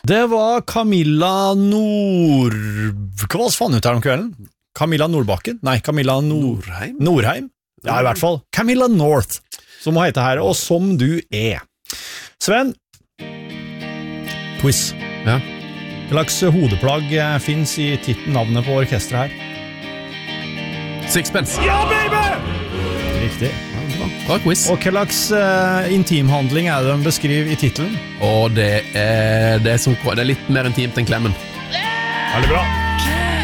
Det var Camilla Hva faen ut her om kvelden? Camilla Nordbakken? Nei, Camilla Nordheim? Ja, i hvert fall. Camilla North, som må hete her, og som du er. Sven, quiz. Ja. Hva slags hodeplagg finnes i navnet på orkestret her? Sixpence. Ja, baby! Riktig. Bra quiz. Og hva slags intimhandling er det de beskriver i titelen? Og det er litt mer intimt enn klemmen. Veldig bra.